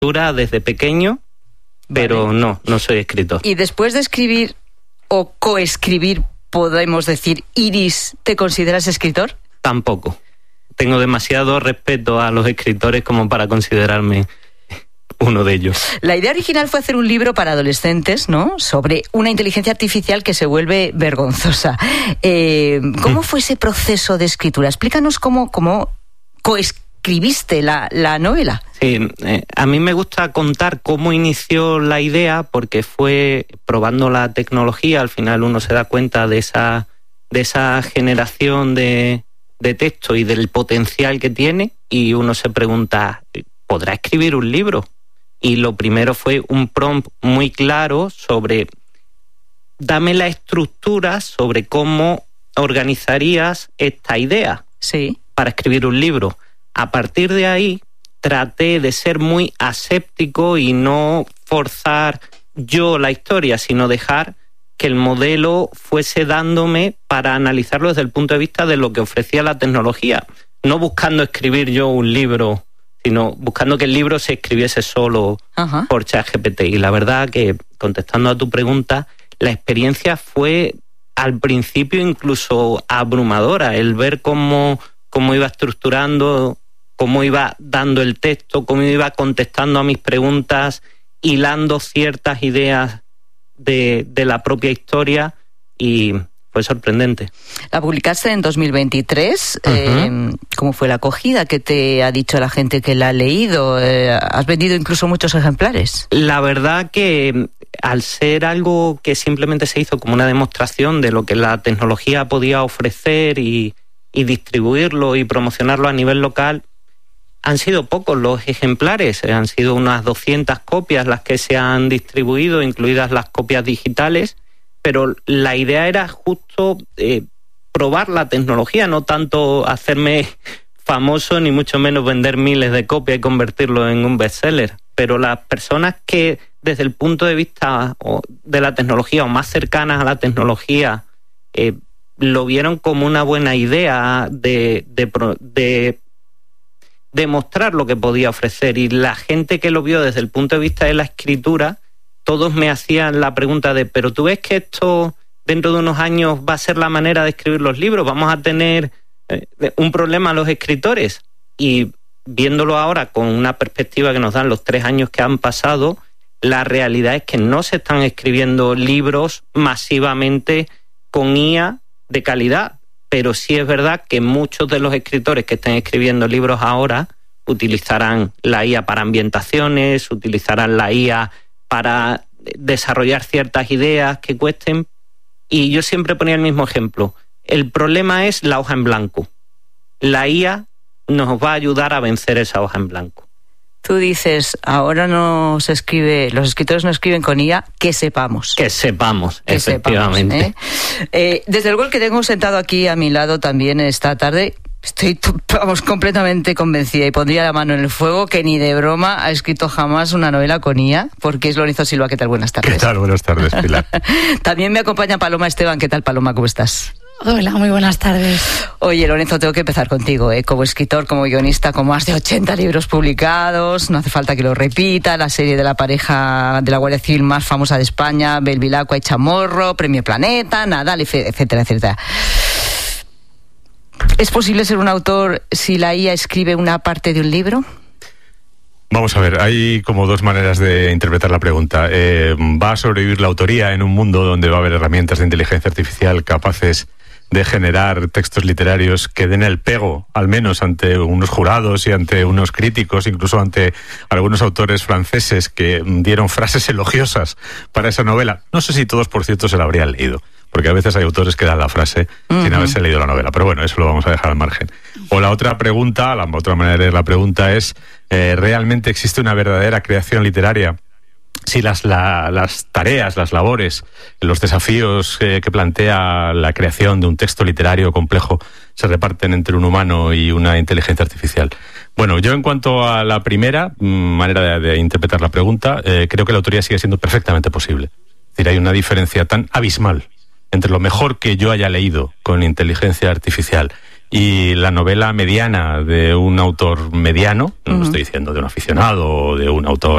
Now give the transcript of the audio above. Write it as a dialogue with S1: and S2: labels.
S1: escritura desde pequeño, pero
S2: vale.
S1: no soy escritor.
S2: Y después de escribir o coescribir, podemos decir, Iris, ¿te consideras escritor?
S1: Tampoco. Tengo demasiado respeto a los escritores como para considerarme uno de ellos.
S2: La idea original fue hacer un libro para adolescentes, ¿no?, sobre una inteligencia artificial que se vuelve vergonzosa. ¿Cómo fue ese proceso de escritura? Explícanos cómo coescribiste la novela.
S1: Sí, a mí me gusta contar cómo inició la idea, porque fue probando la tecnología. Al final uno se da cuenta de esa generación de texto y del potencial que tiene, y uno se pregunta, ¿podrá escribir un libro? Y lo primero fue un prompt muy claro sobre, dame la estructura sobre cómo organizarías esta idea,
S2: sí,
S1: para escribir un libro. A partir de ahí traté de ser muy aséptico y no forzar yo la historia, sino dejar que el modelo fuese dándome para analizarlo desde el punto de vista de lo que ofrecía la tecnología, no buscando escribir yo un libro, sino buscando que el libro se escribiese solo por ChatGPT. Y la verdad que, contestando a tu pregunta, la experiencia fue al principio incluso abrumadora, el ver cómo iba estructurando, cómo iba dando el texto, cómo iba contestando a mis preguntas, hilando ciertas ideas de la propia historia, y fue sorprendente.
S2: La publicaste en 2023. ¿Cómo fue la acogida? ¿Qué te ha dicho la gente que la ha leído? ¿Has vendido incluso muchos ejemplares?
S1: La verdad que, al ser algo que simplemente se hizo como una demostración de lo que la tecnología podía ofrecer y distribuirlo y promocionarlo a nivel local, han sido pocos los ejemplares. Han sido unas 200 copias las que se han distribuido, incluidas las copias digitales. Pero la idea era justo probar la tecnología, no tanto hacerme famoso, ni mucho menos vender miles de copias y convertirlo en un bestseller. Pero las personas que, desde el punto de vista de la tecnología o más cercanas a la tecnología, lo vieron como una buena idea de mostrar lo que podía ofrecer. Y la gente que lo vio desde el punto de vista de la escritura, todos me hacían la pregunta de, ¿pero tú ves que esto dentro de unos años va a ser la manera de escribir los libros? ¿Vamos a tener un problema los escritores? Y viéndolo ahora con una perspectiva que nos dan los 3 años que han pasado, la realidad es que no se están escribiendo libros masivamente con IA de calidad, pero sí es verdad que muchos de los escritores que estén escribiendo libros ahora utilizarán la IA para ambientaciones, utilizarán la IA para desarrollar ciertas ideas que cuesten. Y yo siempre ponía el mismo ejemplo. El problema es la hoja en blanco. La IA nos va a ayudar a vencer esa hoja en blanco.
S2: Tú dices, ahora no se escribe, los escritores no escriben con IA, que sepamos.
S1: Que sepamos, efectivamente.
S2: Desde luego, el que tengo sentado aquí a mi lado también esta tarde, estoy completamente convencida y pondría la mano en el fuego que ni de broma ha escrito jamás una novela con IA, porque es Lorenzo Silva. ¿Qué tal? Buenas tardes.
S3: ¿Qué tal? Buenas tardes, Pilar.
S2: También me acompaña Paloma Esteban. ¿Qué tal, Paloma? ¿Cómo estás?
S4: Hola, muy buenas tardes.
S2: Oye, Lorenzo, tengo que empezar contigo, como escritor, como guionista, con más de 80 libros publicados, no hace falta que lo repita, la serie de la pareja de la Guardia Civil más famosa de España, Belvilacqua y Chamorro, Premio Planeta, Nadal, etcétera, etcétera. ¿Es posible ser un autor si la IA escribe una parte de un libro?
S3: Vamos a ver, hay como 2 maneras de interpretar la pregunta. ¿Va a sobrevivir la autoría en un mundo donde va a haber herramientas de inteligencia artificial capaces de generar textos literarios que den el pego, al menos ante unos jurados y ante unos críticos, incluso ante algunos autores franceses que dieron frases elogiosas para esa novela? No sé si todos, por cierto, se la habrían leído, porque a veces hay autores que dan la frase sin haberse leído la novela, pero bueno, eso lo vamos a dejar al margen. O la otra pregunta, la otra manera de leer la pregunta es, ¿realmente existe una verdadera creación literaria? Si las tareas, las labores, los desafíos que plantea la creación de un texto literario complejo se reparten entre un humano y una inteligencia artificial. Bueno, yo en cuanto a la primera manera de interpretar la pregunta, creo que la autoría sigue siendo perfectamente posible. Es decir, hay una diferencia tan abismal entre lo mejor que yo haya leído con inteligencia artificial y la novela mediana de un autor mediano, no estoy diciendo de un aficionado o de un autor